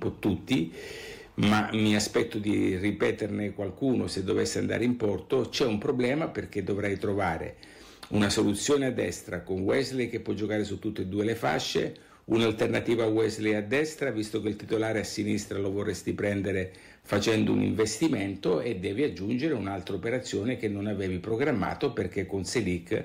dico tutti, ma mi aspetto di ripeterne qualcuno se dovesse andare in porto. C'è un problema perché dovrei trovare una soluzione a destra con Wesley che può giocare su tutte e due le fasce, un'alternativa a Wesley a destra, visto che il titolare a sinistra lo vorresti prendere facendo un investimento, e devi aggiungere un'altra operazione che non avevi programmato perché con Selic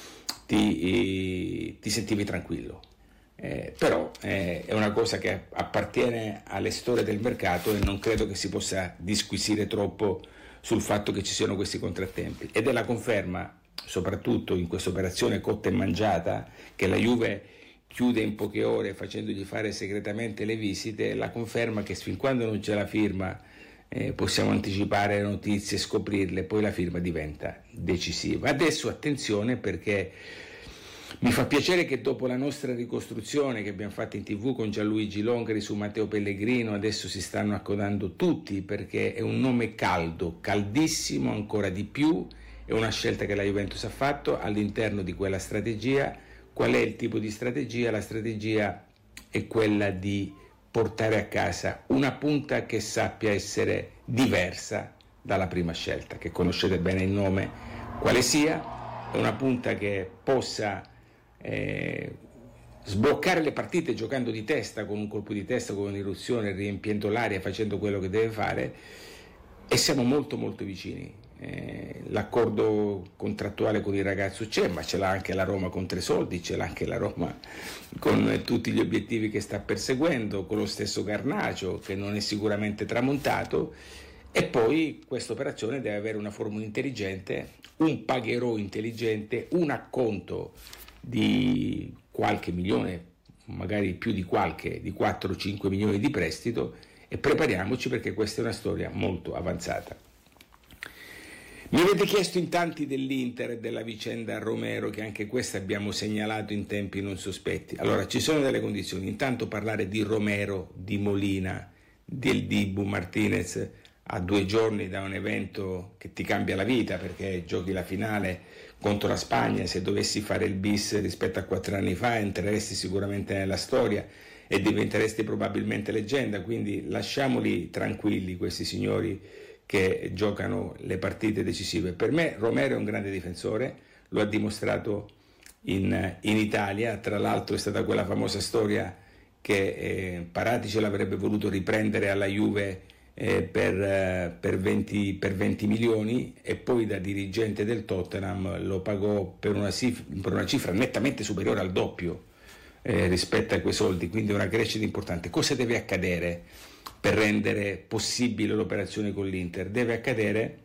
ti sentivi tranquillo. Però è una cosa che appartiene alle storie del mercato e non credo che si possa disquisire troppo sul fatto che ci siano questi contrattempi, ed è la conferma, soprattutto in questa operazione cotta e mangiata, che la Juve chiude in poche ore facendogli fare segretamente le visite, la conferma che fin quando non c'è la firma possiamo anticipare le notizie, scoprirle, poi la firma diventa decisiva. Adesso attenzione, perché mi fa piacere che dopo la nostra ricostruzione che abbiamo fatto in TV con Gianluigi Longri su Matteo Pellegrino, adesso si stanno accodando tutti, perché è un nome caldo, caldissimo ancora di più, è una scelta che la Juventus ha fatto all'interno di quella strategia. Qual è il tipo di strategia? La strategia è quella di portare a casa una punta che sappia essere diversa dalla prima scelta, che conoscete bene il nome quale sia. È una punta che possa sbloccare le partite giocando di testa, con un colpo di testa, con un'irruzione, riempiendo l'aria, facendo quello che deve fare, e siamo molto molto vicini. L'accordo contrattuale con il ragazzo c'è, ma ce l'ha anche la Roma con Tresoldi, ce l'ha anche la Roma con tutti gli obiettivi che sta perseguendo, con lo stesso Garnacio che non è sicuramente tramontato. E poi questa operazione deve avere una formula intelligente, un pagherò intelligente, un acconto di qualche milione, magari più di 4-5 milioni di prestito, e prepariamoci perché questa è una storia molto avanzata. Mi avete chiesto in tanti dell'Inter e della vicenda Romero, che anche questa abbiamo segnalato in tempi non sospetti. Allora, ci sono delle condizioni: intanto parlare di Romero, di Molina, del Dibu Martinez a 2 giorni da un evento che ti cambia la vita, perché giochi la finale contro la Spagna. Se dovessi fare il bis rispetto a 4 anni fa entreresti sicuramente nella storia e diventeresti probabilmente leggenda, quindi lasciamoli tranquilli questi signori che giocano le partite decisive. Per me Romero è un grande difensore, lo ha dimostrato in Italia. Tra l'altro è stata quella famosa storia che Paratici l'avrebbe voluto riprendere alla Juve per 20 milioni, e poi da dirigente del Tottenham lo pagò per una cifra nettamente superiore al doppio rispetto a quei soldi, quindi una crescita importante. Cosa deve accadere per rendere possibile l'operazione con l'Inter? Deve accadere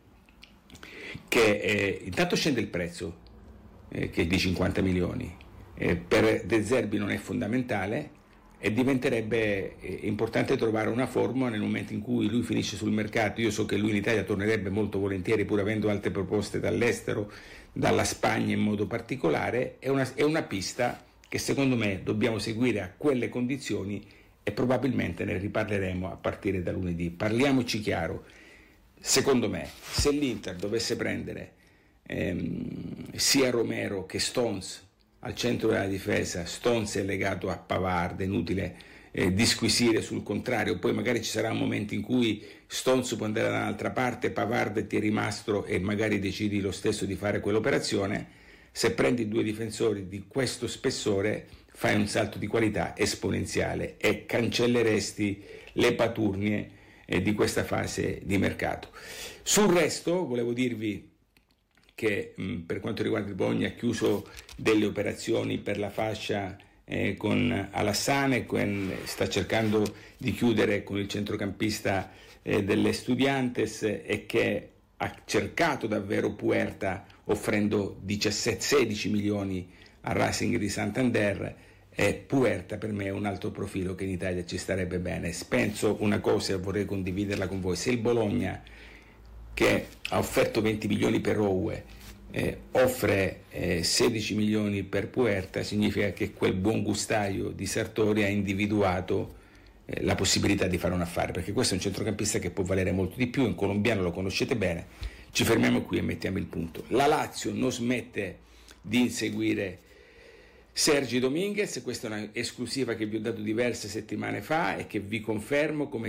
che intanto scende il prezzo, che è di 50 milioni, per De Zerbi non è fondamentale, e diventerebbe importante trovare una formula nel momento in cui lui finisce sul mercato. Io so che lui in Italia tornerebbe molto volentieri, pur avendo altre proposte dall'estero, dalla Spagna in modo particolare. È una pista che secondo me dobbiamo seguire a quelle condizioni, e probabilmente ne riparleremo a partire da lunedì. Parliamoci chiaro: secondo me, se l'Inter dovesse prendere sia Romero che Stones al centro della difesa, Stones è legato a Pavard, è inutile disquisire sul contrario. Poi magari ci sarà un momento in cui Stones può andare da un'altra parte, Pavard ti è rimasto e magari decidi lo stesso di fare quell'operazione. Se prendi 2 difensori di questo spessore fai un salto di qualità esponenziale e cancelleresti le paturnie di questa fase di mercato. Sul resto volevo dirvi che per quanto riguarda il Bologna ha chiuso delle operazioni per la fascia con Alassane, sta cercando di chiudere con il centrocampista delle Estudiantes, e che ha cercato davvero Puerta offrendo 16 milioni a Racing di Santander. E Puerta per me è un altro profilo che in Italia ci starebbe bene. Penso una cosa e vorrei condividerla con voi: se il Bologna, che ha offerto 20 milioni per Oue, offre 16 milioni per Puerta, significa che quel buon gustaio di Sartori ha individuato la possibilità di fare un affare, perché questo è un centrocampista che può valere molto di più. Un colombiano, lo conoscete bene. Ci fermiamo qui e mettiamo il punto. La Lazio non smette di inseguire Sergi Dominguez, questa è un'esclusiva che vi ho dato diverse settimane fa e che vi confermo come